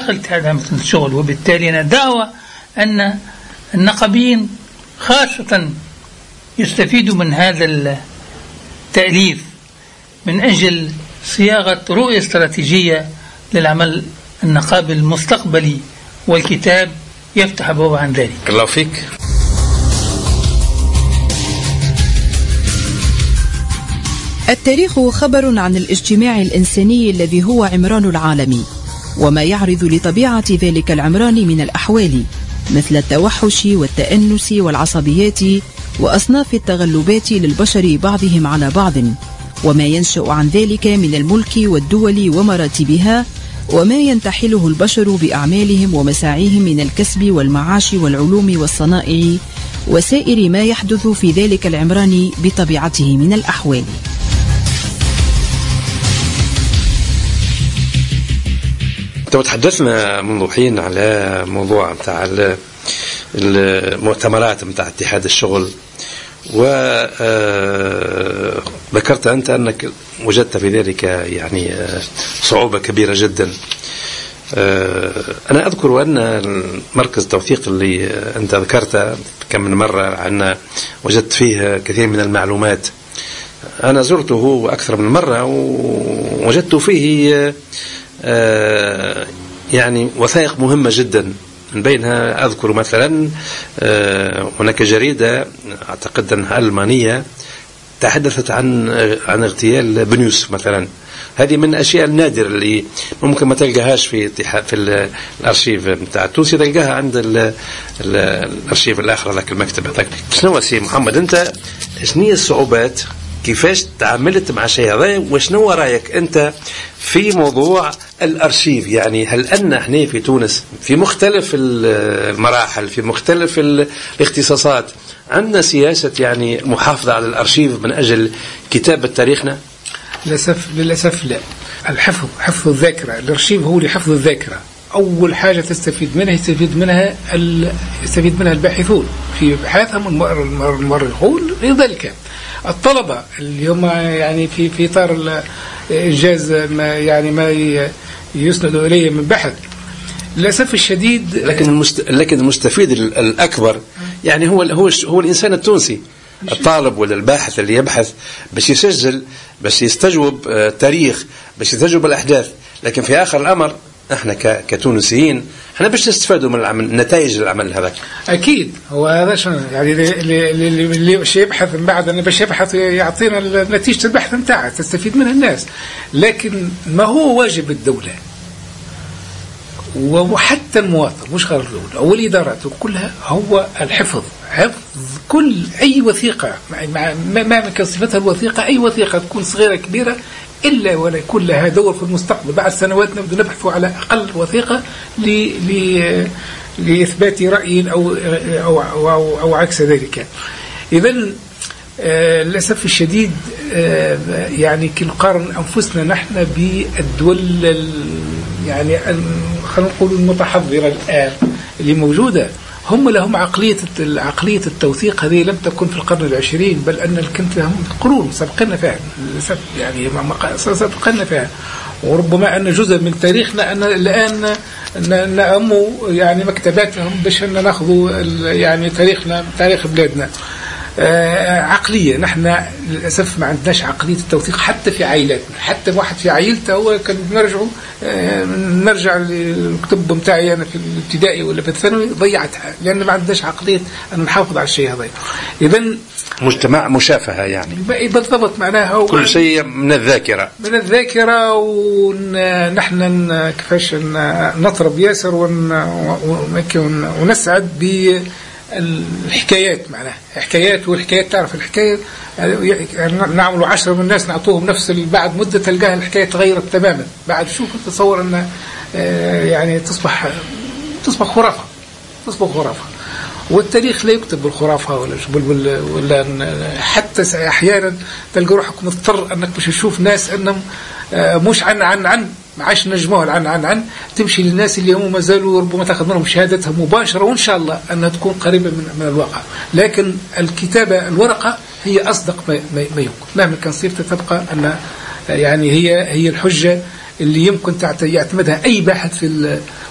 داخل اتحاد عامة الشغل. وبالتالي أنا دعوة أن النقابيين خاصة يستفيدوا من هذا التأليف من أجل صياغة رؤية استراتيجية للعمل النقابي المستقبلي، والكتاب يفتح أبواب عن ذلك. الله فيك. التاريخ خبر عن الاجتماع الإنساني الذي هو عمران العالم، وما يعرض لطبيعة ذلك العمران من الأحوال مثل التوحش والتأنس والعصبيات وأصناف التغلبات للبشر بعضهم على بعض، وما ينشأ عن ذلك من الملك والدول ومراتبها، وما ينتحله البشر بأعمالهم ومساعيهم من الكسب والمعاش والعلوم والصنائع وسائر ما يحدث في ذلك العمران بطبيعته من الأحوال. تحدثنا منذ حين على موضوع متاع المؤتمرات متاع اتحاد الشغل، وذكرت أنت أنك وجدت في ذلك يعني صعوبة كبيرة جدا. أنا أذكر أن المركز التوثيق اللي أنت ذكرته كم من مرة أن وجدت فيه كثير من المعلومات. أنا زرته أكثر من مرة ووجدت فيه يعني وثائق مهمة جدا. من بينها أذكر مثلا هناك جريدة أعتقد أنها ألمانية تحدثت عن اغتيال بنيوس مثلا. هذه من الأشياء النادرة اللي ممكن ما تلقاهاش في الأرشيف بتاع التونسي، تلقاها عند الأرشيف الآخر لك المكتب هذاك. شنو سي محمد أنت شنو الصعوبات كيفاش تعاملت مع شيء هذا، وشنو رأيك أنت في موضوع الأرشيف؟ يعني هل أن احنا في تونس في مختلف المراحل في مختلف الاختصاصات عندنا سياسة يعني محافظة على الأرشيف من أجل كتابة تاريخنا؟ للأسف لا. حفظ الذاكرة، الأرشيف هو لحفظ الذاكرة. أول حاجة تستفيد منها يستفيد منها الباحثون في أبحاثهم المؤرخون. لذلك الطلبة اليوم يعني في إطار إنجاز ما يسندوا إليه من بحث، للأسف الشديد. لكن المستفيد الأكبر يعني هو الإنسان التونسي، الطالب ولا الباحث اللي يبحث باش يسجل، باش يستجوب تاريخ، باش يستجوب الأحداث. لكن في آخر الأمر احنا كتونسيين احنا باش نستفادوا من العمل، نتائج العمل هذاك. اكيد هو هذا شنو يعني اللي باش يبحث من بعد، انا باش يبحث يعطينا نتيجه البحث نتاعه تستفيد منها الناس. لكن ما هو واجب الدوله وحتى المواطن مش غير الدوله والادارات كلها هو الحفظ، حفظ كل اي وثيقه ما كان صفتها الوثيقه، اي وثيقه تكون صغيره كبيره إلا ولا يكون لها دور في المستقبل. بعد سنوات نبدأ نبحث على أقل وثيقة لإثبات رأي أو عكس ذلك. إذن للأسف الشديد يعني كنقارن أنفسنا نحن بالدول يعني خلينا نقول المتحضرة الآن اللي موجودة، هم لهم عقلية التوثيق هذه لم تكن في القرن العشرين، بل أن كنت هم قرون سبقنا فيها يعني سبقنا فيها. وربما أن جزء من تاريخنا أن الآن نأموا يعني مكتباتهم باش ناخذوا يعني تاريخ بلادنا. عقلية نحن للأسف ما عندناش عقلية التوثيق حتى في عائلاتنا. حتى واحد في عائلته هو كان نرجع للكتب متاعي أنا في الابتدائي ولا في الثانوي ضيعتها، لأن ما عندناش عقلية أن نحافظ على الشيء هذا. إذن مجتمع مشافهة يعني بالضبط معناها كل شيء من الذاكرة ونحن كيفاش نطرب ياسر ونسعد الحكايات. معناها حكايات، والحكايات تعرف الحكاية نعملوا 10 من الناس نعطوهم نفس بعد مدة تلقاها الحكاية تغيرت تماما. بعد شوف تصور أن يعني تصبح خرافة. والتاريخ لا يكتب بالخرافة ولا حتى أحيانا تلقى روحك مضطر أنك مش تشوف ناس أنهم مش عن ما عادش نجموها عن تمشي للناس اللي هم ما زالوا ربما تاخذ منهم شهادتها مباشرة، وإن شاء الله أنها تكون قريبة من الواقع. لكن الكتابة الورقة هي أصدق ما يمكن مهما كان صيرت، تبقى أن يعني هي الحجة اللي يمكن يعتمدها أي باحث